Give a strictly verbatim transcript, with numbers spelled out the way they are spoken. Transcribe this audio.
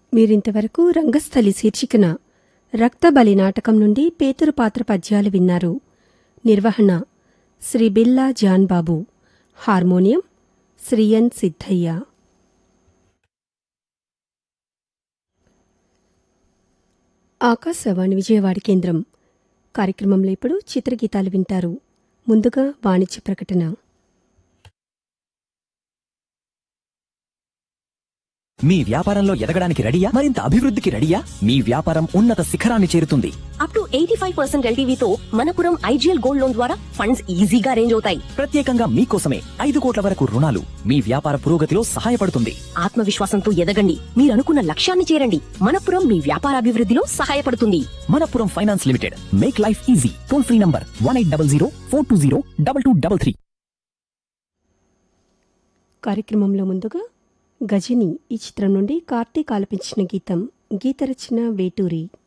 మీరింతవరకు రంగస్థలి శీర్షికన రక్తబలి నాటకం నుండి పేతురు పాత్ర పద్యాలు విన్నారు. నిర్వహణ శ్రీ బిల్లా జాన్బాబు. హార్మోనియం శ్రీ ఎన్ సిద్ధయ్య. ఆకాశవాణి విజయవాడ కేంద్రం. కార్యక్రమంలో ఇప్పుడు చిత్రగీతాలు వింటారు. ముందుగా వాణిజ్య ప్రకటన. మీ వ్యాపారంలో ఎదగడానికి రెడీయా? మరింత అభివృద్ధికి రెడీయా? మీ వ్యాపారం ఉన్నత శిఖరాన్ని చేరుతుంది. Up to eighty five percent ఎల్టీవీతో Manappuram IGL gold loan ద్వారా ఫండ్స్ ఈజీగా అరేంజ్ అవుతాయి. ప్రత్యేకంగా మీకోసమే ఐదు కోట్ల వరకు రుణాలు మీ వ్యాపార పురోగతిలో సహాయపడుతుంది. ఆత్మవిశ్వాసంతో ఎదగండి, మీరు అనుకున్న లక్ష్యాన్ని చేరండి. మనపురం మీ వ్యాపారాభివృద్ధిలో సహాయపడుతుంది. Manappuram finance limited, make life easy. Toll free number one eight double zero four two zero double two double three. కార్యక్రమంలో ముందుగా గజని ఈ చిత్రం నుండి కార్తీక్ ఆలపించిన గీతం. గీత రచన వేటూరి.